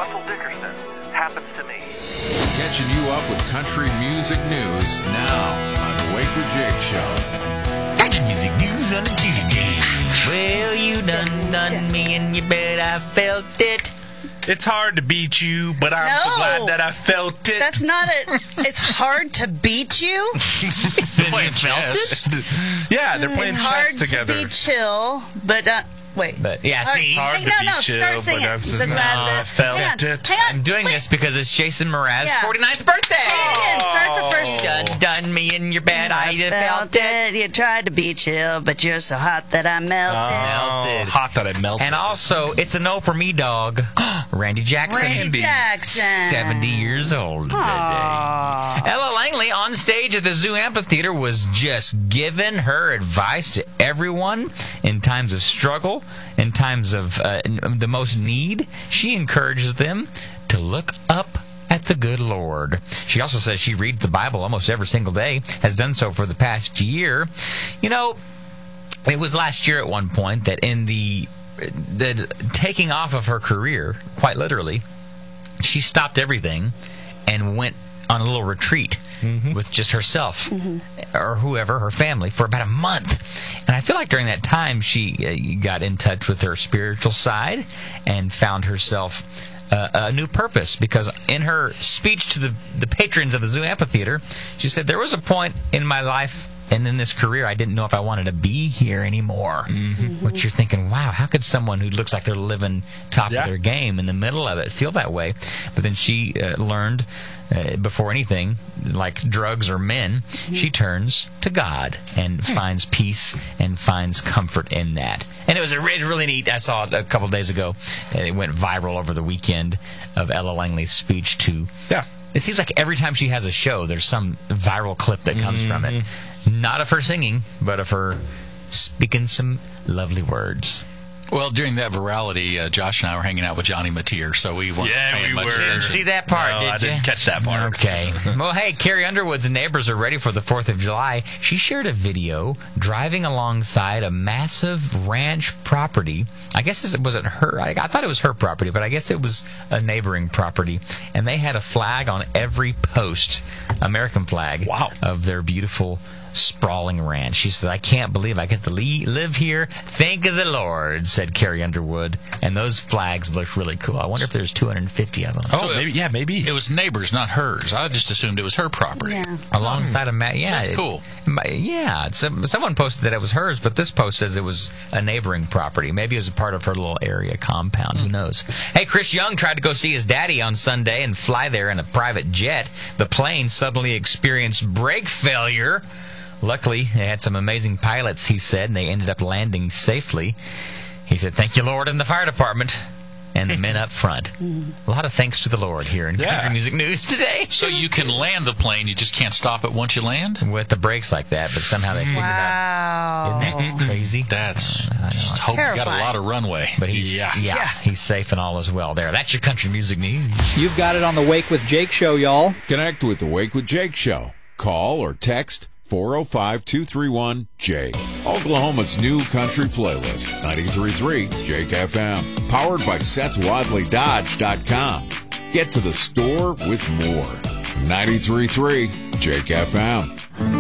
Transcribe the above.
Russell Dickerson, happens to me. Catching you up with country music news now on the Wake with Jake Show. Country music news on the Tuesday. Well, you done me in your bed, I felt it. It's hard to beat you, but I'm so glad that I felt it. That's not it. It's hard to beat you. Playing chess. Yeah, they're playing It's chess hard together. to be chill, but wait. But yeah, see, hard Hey, to be chill, start but singing. I'm just So glad that I felt hang on, it. hang on, I'm doing wait. this because it's Jason Mraz's Yeah. 49th birthday. Again, start the first. Done me in your bed, I felt it. You tried to be chill, but you're so hot that I melted. Melted. Hot that I melted. And also, it's a no for me, dog. Randy Jackson. Randy Jackson. 70 years old today. Aw. Ella Langley on stage at the Zoo Amphitheater was just giving her advice to everyone in times of struggle, in times of the most need. She encourages them to look up at the good Lord. She also says she reads the Bible almost every single day, has done so for the past year. You know, it was last year at one point that in the taking off of her career, quite literally, she stopped everything and went on a little retreat with just herself or whoever, her family, for about a month. And I feel like during that time she got in touch with her spiritual side and found herself a new purpose, because in her speech to the patrons of the Zoo Amphitheater, she said, there was a point in my life and in this career, I didn't know if I wanted to be here anymore. Which you're thinking, wow, how could someone who looks like they're living top of their game in the middle of it feel that way? But then she learned, before anything, like drugs or men, she turns to God and finds peace and finds comfort in that. And it was really neat. I saw it a couple of days ago. It went viral over the weekend of Ella Langley's speech to... Yeah. It seems like every time she has a show, there's some viral clip that comes from it. Not of her singing, but of her speaking some lovely words. Well, during that virality, Josh and I were hanging out with Johnny Mateer, so we weren't paying much attention. See that part, No, did you? I didn't catch that part. Okay. Well, hey, Carrie Underwood's neighbors are ready for the 4th of July. She shared a video driving alongside a massive ranch property. I guess it wasn't her. I thought it was her property, but I guess it was a neighboring property. And they had a flag on every post, American flag, of their beautiful sprawling ranch. She said, I can't believe I get to live here. Thank the Lord, said Carrie Underwood. And those flags looked really cool. I wonder if there's 250 of them. Oh, So maybe. It was neighbors, not hers. I just assumed it was her property. Yeah. Alongside a yeah, That's cool. Yeah, someone posted that it was hers, but this post says it was a neighboring property. Maybe it was a part of her little area compound. Who knows? Hey, Chris Young tried to go see his daddy on Sunday and fly there in a private jet. The plane suddenly experienced brake failure. Luckily, they had some amazing pilots, he said, and they ended up landing safely. He said, thank you, Lord, and the fire department and the men up front. A lot of thanks to the Lord here in Country Music News today. So you can land the plane, you just can't stop it once you land? With the brakes like that, but somehow they figured out. Isn't that crazy? That's just hope you got a lot of runway. But he's safe and all is well there. That's your Country Music News. You've got it on the Wake with Jake show, y'all. Connect with the Wake with Jake Show. Call or text 405-231-JAKE. Oklahoma's new country playlist, 93.3 Jake FM. Powered by SethWadleyDodge.com. Get to the store with more. 93.3 Jake FM.